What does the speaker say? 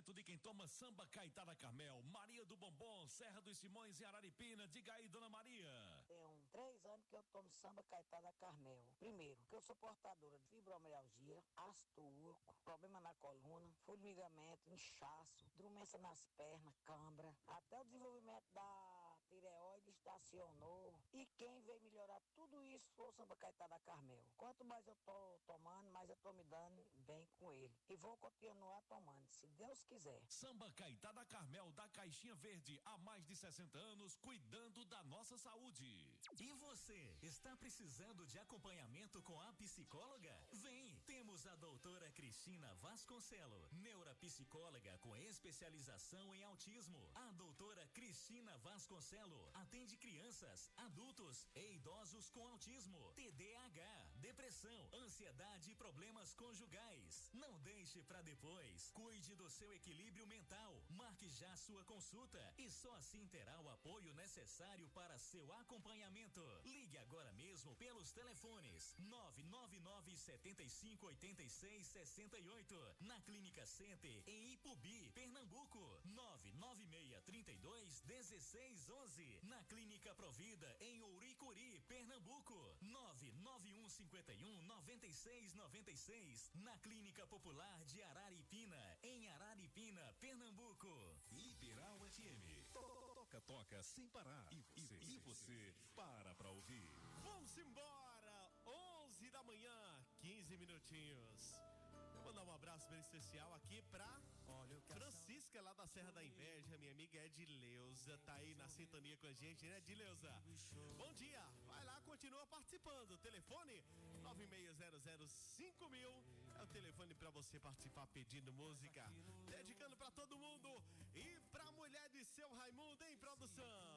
100% de quem toma samba Caetá da Carmel. Maria do Bombom, Serra dos Simões e Araripina. Diga aí, dona Maria. Tem 3 anos que eu tomo samba Caetá da Carmel. Primeiro, que eu sou portadora de fibromialgia, ácido úrico, problema na coluna, formigamento, inchaço, dormência nas pernas, cãibra, até o desenvolvimento da tireoide estacionou. E quem veio melhorar tudo isso foi o samba Caetá da Carmel. Quanto mais eu tô tomando, mais eu tô me dando bem com ele. E vou continuar tomando, se Deus quiser. Samba Caetá da Carmel, da Caixinha Verde, há mais de 60 anos, cuidando da nossa saúde. E você, está precisando de acompanhamento com a psicóloga? Vem, temos a doutora Cristina Vasconcelo, neuropsicóloga com especialização em autismo. A doutora Cristina Vasconcelo atende crianças, adultos e idosos com autismo, TDAH, depressão, ansiedade e problemas conjugais. Não deixe para depois. Cuide do seu equilíbrio mental. Marque já sua consulta e só assim terá o apoio necessário para seu acompanhamento. Ligue agora mesmo pelos telefones 999 75 86 68 na Clínica Center em Ipubi, Pernambuco. 996 32 16 11 na Clínica Provida em Ouricuri, Pernambuco. 991 51 96 96 na Clínica Popular de Araripina em Araripina, Pernambuco. Liberal FM. Toca sem parar. E você para pra ouvir. Vamos embora. 11 da manhã, 15 minutinhos. Eu vou dar um abraço bem especial aqui pra Francisca, lá da Serra da Inveja, minha amiga Edileuza, tá aí na sintonia com a gente, né, Edileuza? Bom dia, vai lá, continua participando. Telefone 96005000 é o telefone pra você participar pedindo música, dedicando pra todo mundo e pra mulher de seu Raimundo em produção.